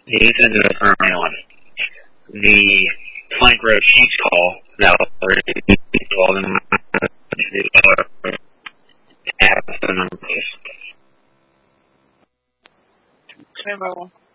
He's into the current one. The Plank Road Chiefs call that already called him have the numbers. Okay,